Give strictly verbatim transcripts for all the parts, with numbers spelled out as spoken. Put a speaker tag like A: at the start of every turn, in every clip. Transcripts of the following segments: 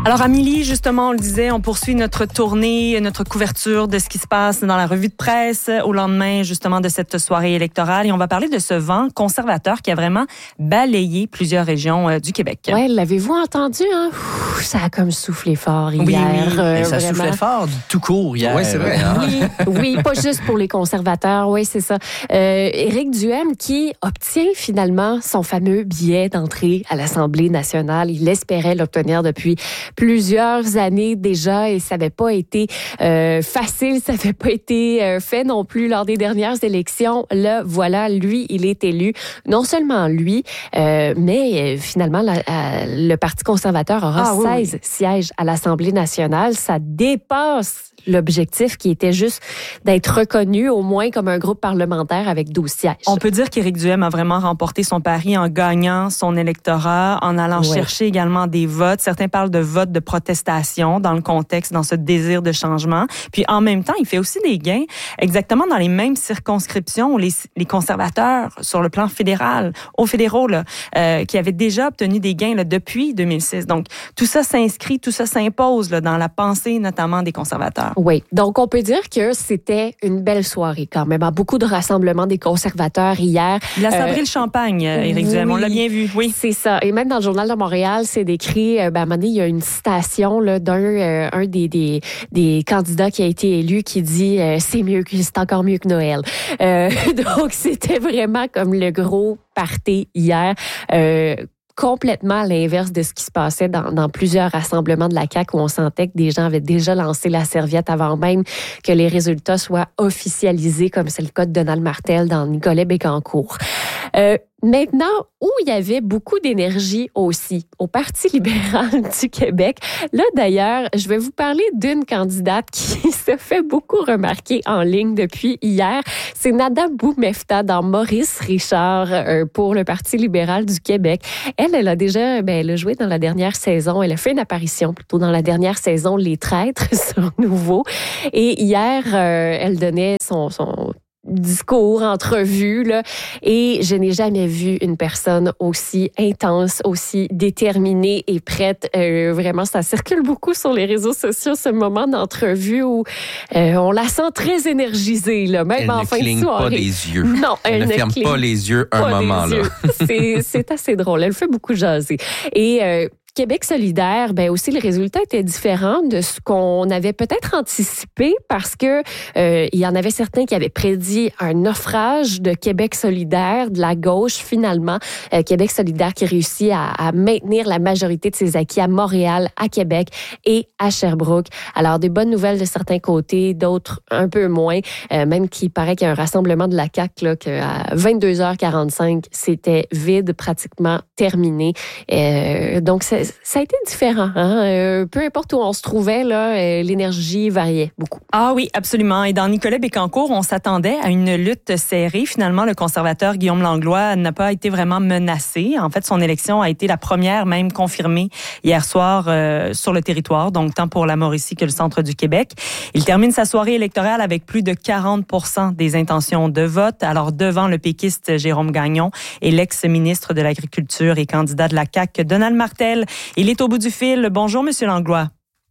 A: Alors, Amélie, justement, on le disait, on poursuit notre tournée, notre couverture de ce qui se passe dans la revue de presse au lendemain, justement, de cette soirée électorale. Et on va parler de ce vent conservateur qui a vraiment balayé plusieurs régions euh, du Québec.
B: Oui, l'avez-vous entendu? Hein? Ouh, ça a comme soufflé fort hier.
A: Oui, oui.
B: Euh,
C: Et ça
B: vraiment.
C: soufflait fort du tout court hier.
D: Oui, c'est vrai. Hein?
B: Oui, oui, pas juste pour les conservateurs, oui, c'est ça. Euh, Éric Duhaime qui obtient finalement son fameux billet d'entrée à l'Assemblée nationale. Il espérait l'obtenir depuis plusieurs années déjà et ça n'avait pas été euh, facile, ça n'avait pas été euh, fait non plus lors des dernières élections. Là, voilà, lui, il est élu. Non seulement lui, euh, mais euh, finalement, la, euh, le Parti conservateur aura ah, oui, seize oui. sièges à l'Assemblée nationale. Ça dépasse l'objectif qui était juste d'être reconnu au moins comme un groupe parlementaire avec douze sièges.
A: On peut dire qu'Éric Duhaime a vraiment remporté son pari en gagnant son électorat, en allant ouais. chercher également des votes. Certains parlent de votes de protestation dans le contexte, dans ce désir de changement. Puis en même temps, il fait aussi des gains exactement dans les mêmes circonscriptions où les, les conservateurs sur le plan fédéral, aux fédéraux, là, euh, qui avaient déjà obtenu des gains là, depuis deux mille six. Donc tout ça s'inscrit, tout ça s'impose là, dans la pensée notamment des conservateurs.
B: Oui, donc on peut dire que c'était une belle soirée quand même. Beaucoup de rassemblements des conservateurs hier.
A: Il a sabré euh, le champagne, Éric Duhaime, oui, on l'a bien vu, oui.
B: C'est ça. Et même dans le Journal de Montréal, c'est décrit, euh, ben, à un moment donné, il y a une citation là, d'un euh, un des, des, des candidats qui a été élu qui dit euh, « c'est mieux, que c'est encore mieux que Noël euh, ». Donc, c'était vraiment comme le gros party hier. Euh, complètement à l'inverse de ce qui se passait dans, dans plusieurs rassemblements de la C A Q où on sentait que des gens avaient déjà lancé la serviette avant même que les résultats soient officialisés, comme c'est le cas de Donald Martel dans Nicolet-Bécancour. Euh, Maintenant, où il y avait beaucoup d'énergie aussi, au Parti libéral du Québec. Là, d'ailleurs, je vais vous parler d'une candidate qui se fait beaucoup remarquer en ligne depuis hier. C'est Nada Boumefta dans Maurice Richard euh, pour le Parti libéral du Québec. Elle, elle a déjà ben, elle a joué dans la dernière saison. Elle a fait une apparition plutôt dans la dernière saison, Les Traîtres sur Nouveau. Et hier, euh, elle donnait son... son discours, entrevue, là, et je n'ai jamais vu une personne aussi intense, aussi déterminée et prête. Euh, vraiment, ça circule beaucoup sur les réseaux sociaux, ce moment d'entrevue où euh, on la sent très énergisée, là, même
D: elle
B: en
D: ne
B: fin de soirée.
D: Elle ne cligne pas des yeux.
B: Non, elle,
D: elle ne,
B: ne
D: ferme pas les yeux un moment, là.
B: c'est, c'est assez drôle. Elle fait beaucoup jaser. Et euh, Québec solidaire, ben aussi le résultat était différent de ce qu'on avait peut-être anticipé parce que euh, il y en avait certains qui avaient prédit un naufrage de Québec solidaire de la gauche. Finalement, euh, Québec solidaire qui réussit à, à maintenir la majorité de ses acquis à Montréal, à Québec et à Sherbrooke. Alors des bonnes nouvelles de certains côtés, d'autres un peu moins. Euh, même qu'il paraît qu'il y a un rassemblement de la C A Q là qu'à vingt-deux heures quarante-cinq, c'était vide, pratiquement terminé. Euh, donc c'est Ça a été différent. Hein? Euh, peu importe où on se trouvait, là, euh, l'énergie variait beaucoup.
A: Ah oui, absolument. Et dans Nicolet-Bécancour, on s'attendait à une lutte serrée. Finalement, le conservateur Guillaume Langlois n'a pas été vraiment menacé. En fait, son élection a été la première même confirmée hier soir euh, sur le territoire, donc tant pour la Mauricie que le centre du Québec. Il termine sa soirée électorale avec plus de quarante pour cent des intentions de vote. Alors, devant le péquiste Jérôme Gagnon et l'ex-ministre de l'Agriculture et candidat de la C A Q, Donald Martel. Il est au bout du fil. Bonjour, Monsieur Langlois.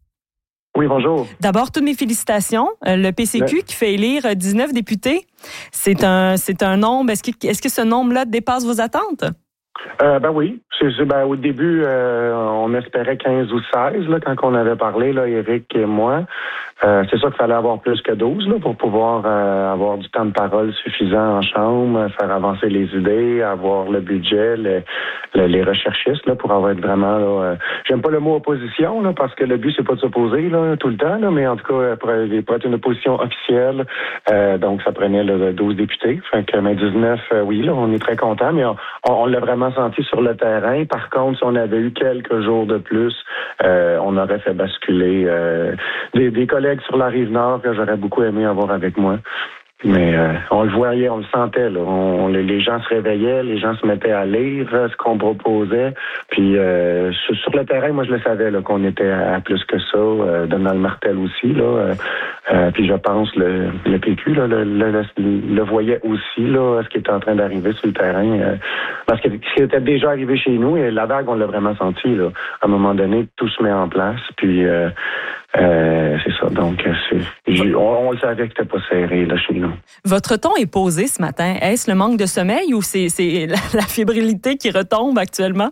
E: Oui, bonjour.
A: D'abord, toutes mes félicitations. Le P C Q
E: Le...
A: qui fait élire dix-neuf députés, c'est un, c'est un nombre. Est-ce que, est-ce que ce nombre-là dépasse vos attentes?
E: Euh, ben oui. C'est, c'est, ben, au début, euh, on espérait quinze ou seize là, quand on avait parlé, là, Éric et moi. Euh, c'est sûr qu'il fallait avoir plus que douze là, pour pouvoir euh, avoir du temps de parole suffisant en chambre, faire avancer les idées, avoir le budget, le, le, les recherchistes là, pour avoir vraiment... Là, euh, j'aime pas le mot opposition là, parce que le but, c'est pas de s'opposer là, tout le temps, là, mais en tout cas, pour, pour être une opposition officielle, euh, donc ça prenait là, douze députés. Fait que mais dix-neuf, euh, oui, là, on est très contents, mais on, on, on l'a vraiment senti sur le terrain. Par contre, si on avait eu quelques jours de plus, euh, on aurait fait basculer euh, des, des collègues sur la Rive-Nord que j'aurais beaucoup aimé avoir avec moi. Mais euh, on le voyait, on le sentait. Là. On, les, les gens se réveillaient, les gens se mettaient à lire euh, ce qu'on proposait. Puis euh, sur, sur le terrain, moi je le savais là, qu'on était à, à plus que ça. Euh, Donald Martel aussi. Là. Euh, euh, puis je pense le, le P Q là, le, le, le, le voyait aussi là, ce qui était en train d'arriver sur le terrain. Euh, parce que ce qui était déjà arrivé chez nous, et la vague, on l'a vraiment senti. Là. À un moment donné, tout se met en place. Puis euh, euh, c'est ça. Donc c'est, on, on le savait que c'était pas serré là chez nous.
A: Votre ton est posé ce matin. Est-ce le manque de sommeil ou c'est, c'est la, la fébrilité qui retombe actuellement?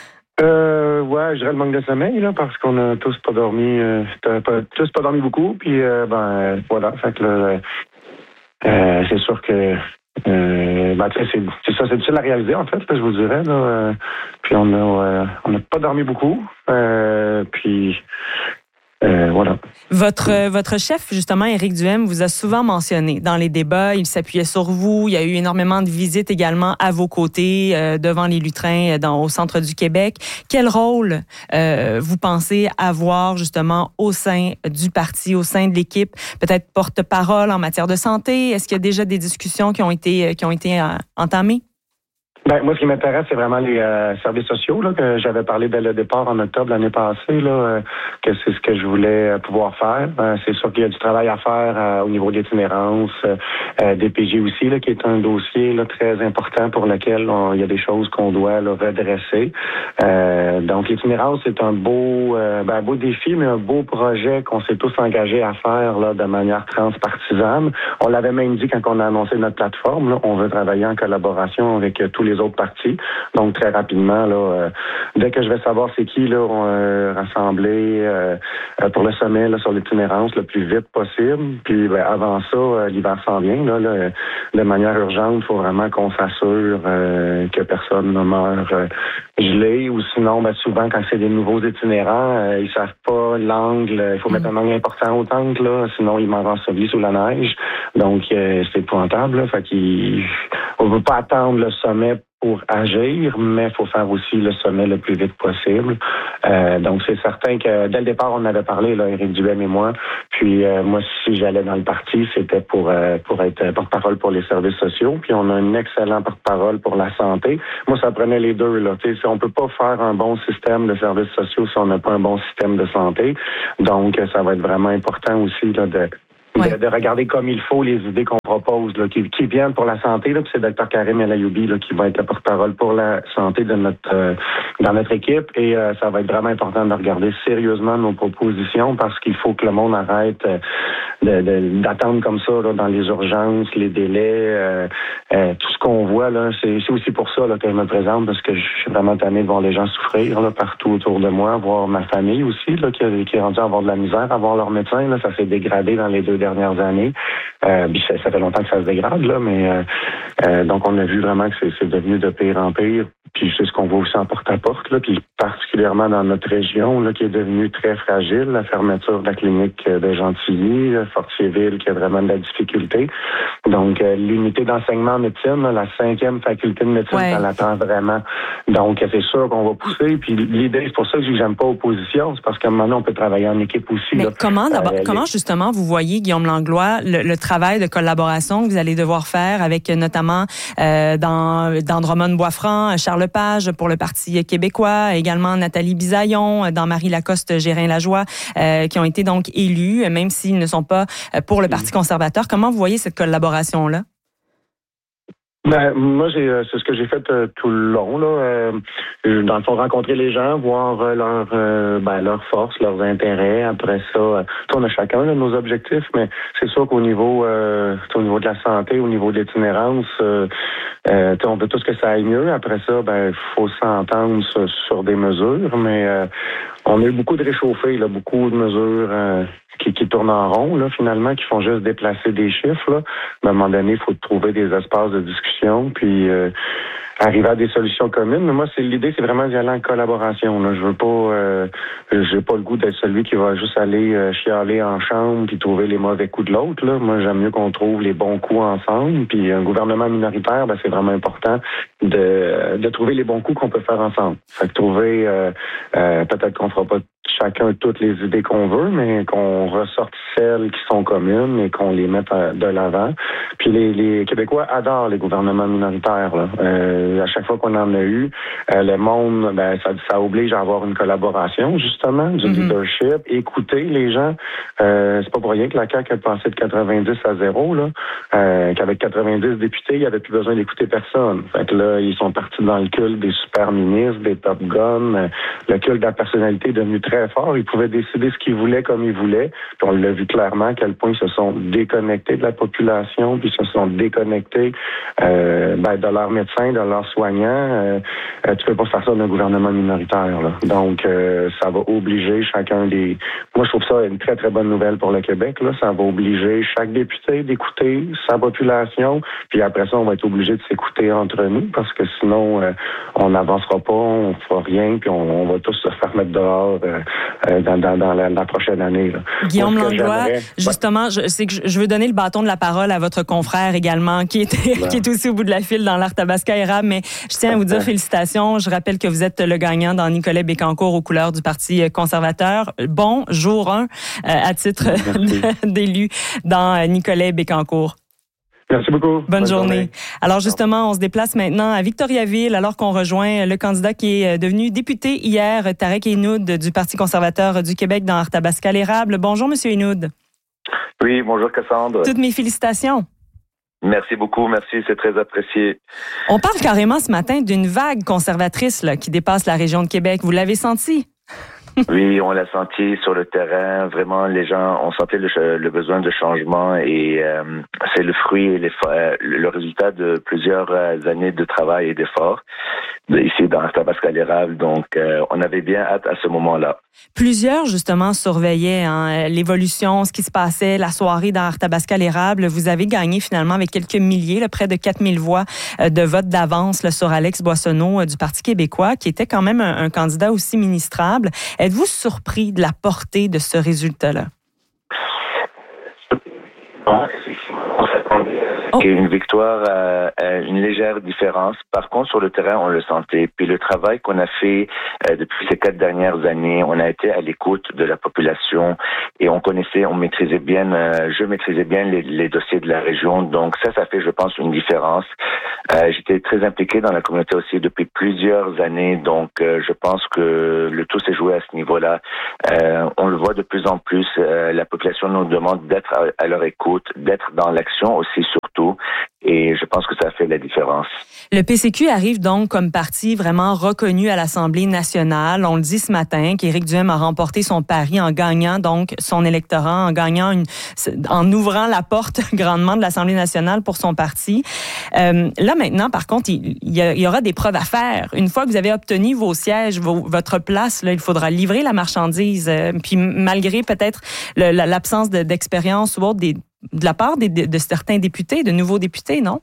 E: Euh, ouais, je dirais le manque de sommeil, là, parce qu'on a tous pas dormi, euh, pas, tous pas dormi beaucoup, puis euh, ben, euh, voilà, fait que là, euh, c'est sûr que, euh, ben, tu sais, c'est, c'est ça, c'est difficile à réaliser, en fait, là, je vous dirais, là, euh, puis on a, euh, on n'a pas dormi beaucoup, euh, puis, Euh, voilà.
A: Votre, euh, votre chef, justement, Éric Duhem, vous a souvent mentionné dans les débats. Il s'appuyait sur vous. Il y a eu énormément de visites également à vos côtés, euh, devant les lutrins dans, au centre du Québec. Quel rôle euh, vous pensez avoir, justement, au sein du parti, au sein de l'équipe? Peut-être porte-parole en matière de santé? Est-ce qu'il y a déjà des discussions qui ont été, qui ont été euh, entamées?
E: Ben, moi, ce qui m'intéresse, c'est vraiment les euh, services sociaux là, que j'avais parlé dès le départ en octobre l'année passée, là, euh, que c'est ce que je voulais euh, pouvoir faire. Euh, c'est sûr qu'il y a du travail à faire euh, au niveau d'itinérance, euh, D P J aussi, là, qui est un dossier là, très important pour lequel on, il y a des choses qu'on doit là, redresser. Euh, donc, l'itinérance, c'est un beau, euh, ben, un beau défi, mais un beau projet qu'on s'est tous engagés à faire là, de manière transpartisane. On l'avait même dit quand on a annoncé notre plateforme. Là, on veut travailler en collaboration avec euh, tous les autres partis. Donc, très rapidement, là, euh, dès que je vais savoir c'est qui, là, on euh, rassembler euh, pour le sommet là, sur l'itinérance le plus vite possible. Puis, ben, avant ça, euh, l'hiver s'en vient. Là, là, de manière urgente, il faut vraiment qu'on s'assure euh, que personne ne meurt euh, gelé. Ou sinon, ben, souvent, quand c'est des nouveaux itinérants, euh, ils savent pas l'angle. Il faut mettre un angle important au tank, là, sinon ils m'en ensevelis sous la neige. Donc, euh, c'est épouvantable. Là, fait qu'il on veut pas attendre le sommet pour agir, mais il faut faire aussi le sommet le plus vite possible. Euh, donc, c'est certain que dès le départ, on avait parlé, là, Éric Duhem et moi. Puis, euh, moi, si j'allais dans le parti, c'était pour euh, pour être porte-parole pour les services sociaux. Puis, on a un excellent porte-parole pour la santé. Moi, ça prenait les deux, là. Tu sais, on peut pas faire un bon système de services sociaux si on n'a pas un bon système de santé. Donc, ça va être vraiment important aussi, là, de Ouais. De, de regarder comme il faut les idées qu'on propose, là, qui, qui viennent pour la santé. Là, puis c'est Dr Karim El Ayoubi là, qui va être le porte-parole pour la santé de notre euh, dans notre équipe. Et euh, ça va être vraiment important de regarder sérieusement nos propositions parce qu'il faut que le monde arrête euh, de, de, d'attendre comme ça là, dans les urgences, les délais, euh, euh, tout ce qu'on voit. Là, c'est, c'est aussi pour ça là, que je me présente parce que je suis vraiment tanné de voir les gens souffrir là, partout autour de moi, voir ma famille aussi là, qui, qui est rendue à avoir de la misère, à voir leur médecin. Là, ça s'est dégradé dans les deux dernières années. Euh, ça, ça fait longtemps que ça se dégrade, là, mais euh, euh, donc on a vu vraiment que c'est, c'est devenu de pire en pire. Puis c'est ce qu'on voit aussi en porte-à-porte, là, puis particulièrement dans notre région, là, qui est devenue très fragile, la fermeture de la clinique de Gentilly, Fortierville, qui a vraiment de la difficulté. Donc, euh, l'unité d'enseignement en médecine, là, la cinquième faculté de médecine, ouais. Ça l'attend vraiment. Donc, c'est sûr qu'on va pousser. Puis l'idée, c'est pour ça que je n'aime pas opposition, c'est parce qu'à un moment donné, on peut travailler en équipe aussi.
A: Mais
E: là.
A: comment, d'abord, euh, comment
E: les...
A: justement vous voyez, Guillaume Langlois, le, le travail de collaboration que vous allez devoir faire avec notamment euh, dans, dans Drummond-Boisfranc, Charles Lepage pour le Parti québécois, également Nathalie Bisaillon, dans Marie-Lacoste Gérin-Lajoie, euh, qui ont été donc élus, même s'ils ne sont pas pour le Parti conservateur. Comment vous voyez cette collaboration-là?
E: Ben, moi, j'ai, c'est ce que j'ai fait euh, tout le long, là. Euh, dans le fond, rencontrer les gens, voir euh, leur, euh, ben, leurs forces, leurs intérêts. Après ça, euh, on a chacun là, nos objectifs, mais c'est sûr qu'au niveau, euh, au niveau de la santé, au niveau de l'itinérance, euh, euh, on veut tous que ça aille mieux. Après ça, ben, faut s'entendre sur, sur des mesures, mais euh, on a eu beaucoup de réchauffés, là, beaucoup de mesures. Euh, Qui, qui tournent en rond, là, finalement, qui font juste déplacer des chiffres, là. Mais à un moment donné, il faut trouver des espaces de discussion, puis euh, arriver à des solutions communes. Mais moi, c'est l'idée, c'est vraiment d'y aller en collaboration, là. Je veux pas euh, j'ai pas le goût d'être celui qui va juste aller euh, chialer en chambre puis trouver les mauvais coups de l'autre, là. Moi, j'aime mieux qu'on trouve les bons coups ensemble. Puis un gouvernement minoritaire, ben, c'est vraiment important de, de trouver les bons coups qu'on peut faire ensemble. Fait que trouver, euh, euh, peut-être qu'on fera pas chacun toutes les idées qu'on veut, mais qu'on ressorte celles qui sont communes et qu'on les mette de l'avant. Puis les, les Québécois adorent les gouvernements minoritaires. Là. Euh, à chaque fois qu'on en a eu, euh, le monde, ben ça, ça oblige à avoir une collaboration, justement, du mm-hmm. leadership, écouter les gens. Euh, c'est pas pour rien que la C A Q a passé de quatre-vingt-dix à zéro, là, euh, qu'avec quatre-vingt-dix députés, il n'y avait plus besoin d'écouter personne. Fait que là, ils sont partis dans le culte des super ministres, des top guns. Le culte de la personnalité est devenu très fort. Ils pouvaient décider ce qu'ils voulaient comme ils voulaient. Puis on l'a vu clairement à quel point ils se sont déconnectés de la population, puis ils se sont déconnectés euh, ben, de leurs médecins, de leurs soignants. Euh, tu peux pas faire ça d'un gouvernement minoritaire. Là. Donc, euh, ça va obliger chacun des... Moi, je trouve ça une très, très bonne nouvelle pour le Québec. Là. Ça va obliger chaque député d'écouter sa population. Puis après ça, on va être obligé de s'écouter entre nous parce que sinon, euh, on n'avancera pas, on ne fera rien, puis on, on va tous se faire mettre dehors euh, dans, dans, dans la, la prochaine année. Là.
A: Guillaume Langlois, justement, je, c'est que je veux donner le bâton de la parole à votre confrère également, qui est, ouais. qui est aussi au bout de la file dans l'Arthabasca érable, mais je tiens à vous dire félicitations. Je rappelle que vous êtes le gagnant dans Nicolet Bécancour aux couleurs du Parti conservateur. Bon, jour un, euh, à titre d'élu dans Nicolet Bécancour.
E: Merci beaucoup.
A: Bonne, Bonne journée. journée. Alors justement, on se déplace maintenant à Victoriaville alors qu'on rejoint le candidat qui est devenu député hier, Tarek Hinoud du Parti conservateur du Québec dans Arthabasca l'érable. Bonjour, Monsieur Hinoud.
C: Oui, bonjour Cassandre.
A: Toutes mes félicitations.
C: Merci beaucoup, merci, c'est très apprécié.
A: On parle carrément ce matin d'une vague conservatrice là, qui dépasse la région de Québec. Vous l'avez senti?
C: Oui, on l'a senti sur le terrain. Vraiment, les gens ont senti le, le besoin de changement et euh, c'est le fruit et euh, le résultat de plusieurs années de travail et d'efforts ici dans Arthabasca l'érable. Donc, euh, on avait bien hâte à ce moment-là.
A: Plusieurs, justement, surveillaient hein, l'évolution, ce qui se passait, la soirée dans Arthabasca l'érable. Vous avez gagné finalement avec quelques milliers, là, près de quatre mille voix euh, de vote d'avance là, sur Alex Boissonneau euh, du Parti québécois, qui était quand même un, un candidat aussi ministrable. Êtes-vous surpris de la portée de ce résultat-là?
C: Non, effectivement, on s'attendait à une victoire à, à une légère différence. Par contre, sur le terrain, on le sentait. Puis le travail qu'on a fait euh, depuis ces quatre dernières années, on a été à l'écoute de la population et on connaissait, on maîtrisait bien, euh, je maîtrisais bien les, les dossiers de la région. Donc ça, ça fait, je pense, une différence. Euh, j'étais très impliqué dans la communauté aussi depuis plusieurs années. Donc euh, je pense que le tout s'est joué à ce niveau-là. Euh, on le voit de plus en plus. Euh, la population nous demande d'être à, à leur écoute, d'être dans l'action aussi surtout, et je pense que ça fait la différence.
A: Le P C Q arrive donc comme parti vraiment reconnu à l'Assemblée nationale. On le dit ce matin qu'Éric Duhem a remporté son pari en gagnant donc son électorat, en gagnant une, en ouvrant la porte grandement de l'Assemblée nationale pour son parti. Euh, là maintenant, par contre, il, il, y a, il y aura des preuves à faire. Une fois que vous avez obtenu vos sièges, vos, votre place, là, il faudra livrer la marchandise. Euh, puis malgré peut-être le, l'absence de, d'expérience ou autre des de la part des, de, de certains députés, de nouveaux députés, non?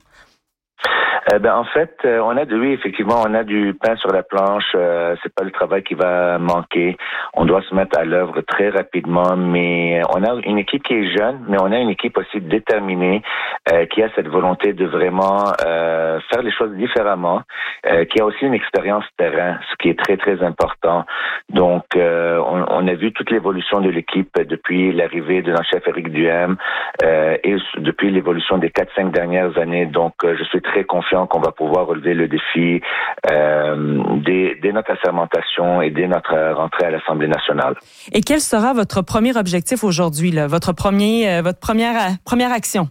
C: Euh, ben en fait, euh, on a de oui effectivement, on a du pain sur la planche. Euh, c'est pas le travail qui va manquer. On doit se mettre à l'œuvre très rapidement, mais on a une équipe qui est jeune, mais on a une équipe aussi déterminée euh, qui a cette volonté de vraiment euh, faire les choses différemment, euh, qui a aussi une expérience terrain, ce qui est très très important. Donc, euh, on, on a vu toute l'évolution de l'équipe depuis l'arrivée de notre chef Éric Duhem euh, et depuis l'évolution des quatre cinq dernières années. Donc, euh, je suis très confiant qu'on va pouvoir relever le défi euh, dès, dès notre assermentation et dès notre rentrée à l'Assemblée nationale.
A: Et quel sera votre premier objectif aujourd'hui, là, votre premier, euh, votre première première action?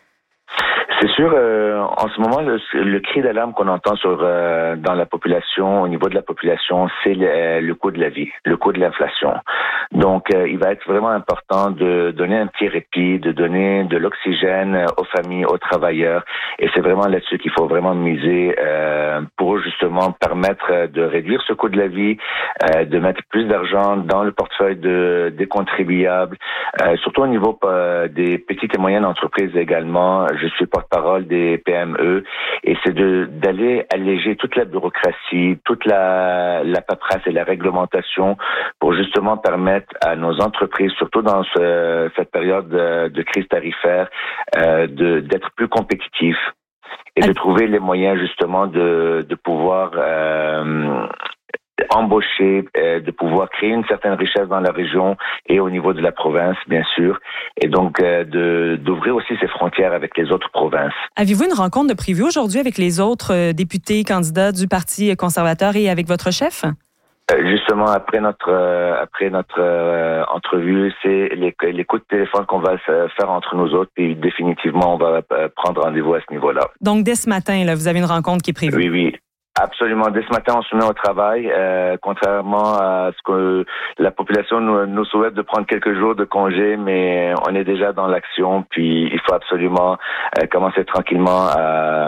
C: C'est sûr, euh, en ce moment, le, le cri d'alarme qu'on entend sur euh, dans la population, au niveau de la population, c'est le, le coût de la vie, le coût de l'inflation. Donc, euh, il va être vraiment important de donner un petit répit, de donner de l'oxygène aux familles, aux travailleurs. Et c'est vraiment là-dessus qu'il faut vraiment miser euh, pour justement permettre de réduire ce coût de la vie, euh, de mettre plus d'argent dans le portefeuille de, des contribuables, euh, surtout au niveau euh, des petites et moyennes entreprises également. Je suis porte-parole des P M E et c'est de d'aller alléger toute la bureaucratie, toute la, la paperasse et la réglementation pour justement permettre à nos entreprises, surtout dans ce, cette période de, de crise tarifaire, euh, de, d'être plus compétitifs et de trouver les moyens justement de, de pouvoir euh, embaucher, euh, de pouvoir créer une certaine richesse dans la région et au niveau de la province, bien sûr, et donc euh, de d'ouvrir aussi ses frontières avec les autres provinces.
A: Avez-vous une rencontre de prévue aujourd'hui avec les autres euh, députés candidats du Parti conservateur et avec votre chef?
C: Euh, justement, après notre euh, après notre euh, entrevue, c'est les, les coups de téléphone qu'on va faire entre nous autres, et définitivement, on va euh, prendre rendez-vous à ce niveau-là.
A: Donc, dès ce matin, là, vous avez une rencontre qui est prévue?
C: Oui, oui. Absolument. Dès ce matin, on se met au travail. Euh, contrairement à ce que la population nous, nous souhaite de prendre quelques jours de congé, mais on est déjà dans l'action. Puis il faut absolument euh, commencer tranquillement à,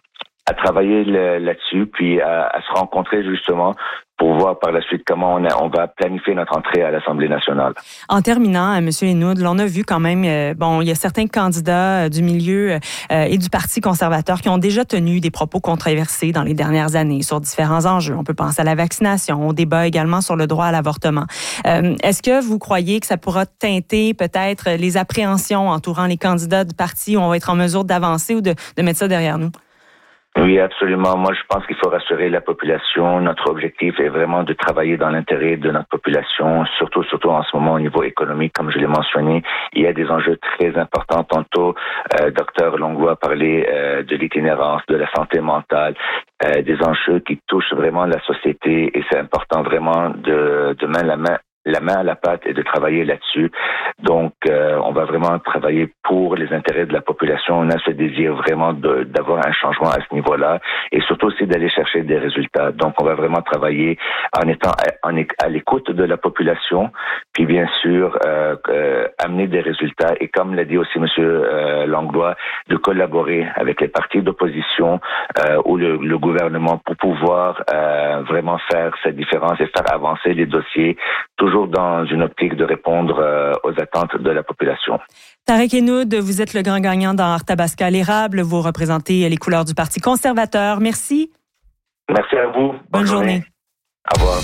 C: à travailler le, là-dessus, puis à, à se rencontrer justement pour voir par la suite comment on, a, on va planifier notre entrée à l'Assemblée nationale. En
A: terminant, M. Heynoud, on a vu quand même, euh, bon, il y a certains candidats euh, du milieu euh, et du Parti conservateur qui ont déjà tenu des propos controversés dans les dernières années sur différents enjeux. On peut penser à la vaccination, au débat également sur le droit à l'avortement. Euh, est-ce que vous croyez que ça pourra teinter peut-être les appréhensions entourant les candidats du parti où on va être en mesure d'avancer ou de, de mettre ça derrière nous?
C: Oui, absolument. Moi, je pense qu'il faut rassurer la population. Notre objectif est vraiment de travailler dans l'intérêt de notre population, surtout, surtout en ce moment au niveau économique, comme je l'ai mentionné. Il y a des enjeux très importants. Tantôt, euh, Docteur Langlois parlait euh, de l'itinérance, de la santé mentale, euh, des enjeux qui touchent vraiment la société, et c'est important vraiment de, de main la main la main à la pâte et de travailler là-dessus. Donc, euh, on va vraiment travailler pour les intérêts de la population. On a ce désir vraiment de, d'avoir un changement à ce niveau-là, et surtout aussi d'aller chercher des résultats. Donc, on va vraiment travailler en étant à, en, à l'écoute de la population, puis bien sûr euh, euh, amener des résultats. Et comme l'a dit aussi M. Euh, Langlois, de collaborer avec les partis d'opposition euh, ou le, le gouvernement pour pouvoir euh, vraiment faire cette différence et faire avancer les dossiers, toujours dans une optique de répondre euh, aux attentes de la population.
A: Tarek Heynoud, vous êtes le grand gagnant dans Arthabasca l'érable. Vous représentez les couleurs du Parti conservateur. Merci.
C: Merci à vous.
A: Bonne, Bonne journée. journée.
C: Au revoir.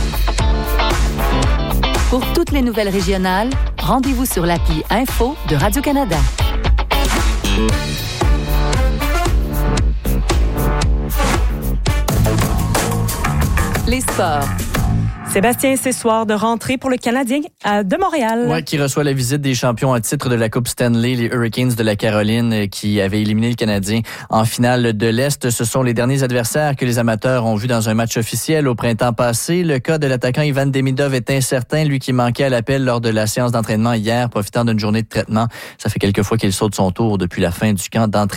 F: Pour toutes les nouvelles régionales, rendez-vous sur l'appli Info de Radio-Canada. Les sports.
A: Sébastien, c'est soir de rentrée pour le Canadien de Montréal.
G: Oui, qui reçoit la visite des champions à titre de la Coupe Stanley, les Hurricanes de la Caroline, qui avaient éliminé le Canadien en finale de l'Est. Ce sont les derniers adversaires que les amateurs ont vus dans un match officiel au printemps passé. Le cas de l'attaquant Ivan Demidov est incertain, lui qui manquait à l'appel lors de la séance d'entraînement hier, profitant d'une journée de traitement. Ça fait quelques fois qu'il saute son tour depuis la fin du camp d'entraînement.